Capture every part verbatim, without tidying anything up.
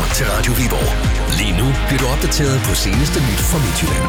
til Radio Viborg. Lige nu bliver du opdateret på seneste nyt fra Midtjylland.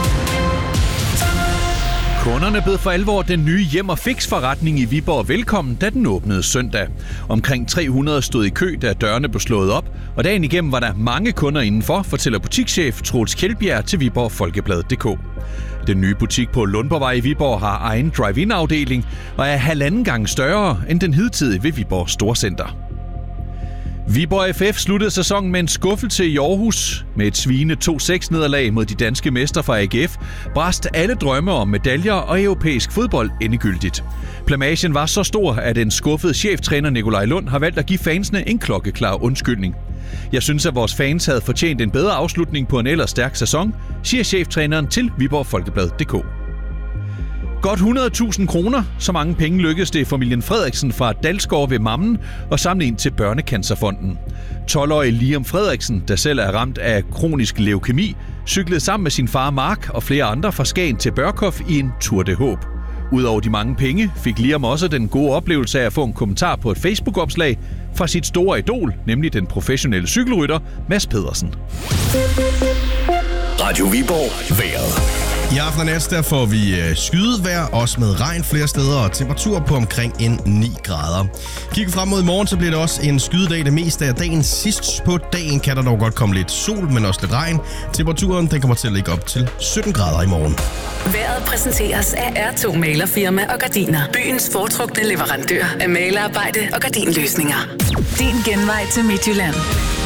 Kunderne bød for alvor den nye Hjem og Fix forretning i Viborg velkommen, da den åbnede søndag. Omkring tre hundrede stod i kø, da dørene blev slået op, og dagen igennem var der mange kunder indenfor, fortæller butikschef Troels Kjeldbjerg til Viborg Folkeblad punktum d k. Den nye butik på Lundborgvej i Viborg har egen drive-in-afdeling og er halvanden gang større end den hidtidige ved Viborg Storcenter. Viborg F F sluttede sæsonen med en skuffelse i Aarhus. Med et svine to seks nederlag mod de danske mestre fra A G F, brast alle drømme om medaljer og europæisk fodbold endegyldigt. Plamagen var så stor, at den skuffede cheftræner Nikolaj Lund har valgt at give fansene en klokkeklar undskyldning. Jeg synes, at vores fans havde fortjent en bedre afslutning på en ellers stærk sæson, siger cheftræneren til Viborg Folkeblad punktum d k. Godt hundrede tusind kroner, så mange penge lykkedes det familien Frederiksen fra Dalsgård ved Mammen og samle ind til Børnecancerfonden. tolv-årige Liam Frederiksen, der selv er ramt af kronisk leukemi, cyklede sammen med sin far Mark og flere andre fra Skagen til Børkhof i en Tour de Håb. Udover de mange penge fik Liam også den gode oplevelse af at få en kommentar på et Facebook-opslag fra sit store idol, nemlig den professionelle cykelrytter Mads Pedersen. Radio Viborg vejret. I aften og næste der får vi skydevejr, også med regn flere steder og temperatur på omkring en ni grader. Kigger frem mod i morgen, så bliver det også en skydedag det meste af dagen. Sidst på dagen kan der dog godt komme lidt sol, men også lidt regn. Temperaturen den kommer til at ligge op til sytten grader i morgen. Vejret præsenteres af R to Malerfirma og Gardiner. Byens foretrukne leverandør af malerarbejde og gardinløsninger. Din genvej til Midtjylland.